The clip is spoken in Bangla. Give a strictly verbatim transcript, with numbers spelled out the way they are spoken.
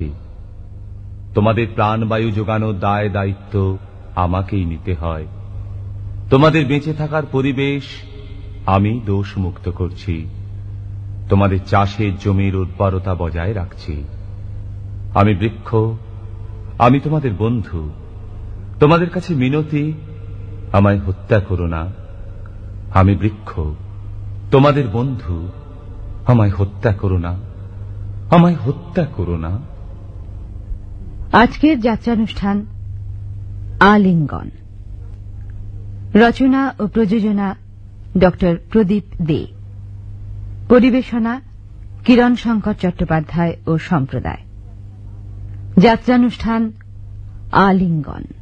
তোমাদের প্রাণবায়ু যোগানোর দায় দায়িত্ব আমাকেই নিতে হয়। তোমাদের বেঁচে থাকার পরিবেশ আমি দোষমুক্ত করছি। তোমাদের চাষের জমির উর্বরতা বজায় রাখছি। আমি বৃক্ষ, আমি তোমাদের বন্ধু। তোমাদের কাছে মিনতি, আমায় হত্যা করো না। আমি বৃক্ষ, তোমাদের বন্ধু, আমায় হত্যা করো না, আমায় হত্যা করো না। আজকের যাত্রানুষ্ঠান আলিঙ্গন। রচনা ও প্রযোজনা ডক্টর প্রদীপ দে। পরিবেশনা কিরণ শঙ্কর চট্টোপাধ্যায় ও সম্প্রদায়। যাত্রানুষ্ঠান আলিঙ্গন।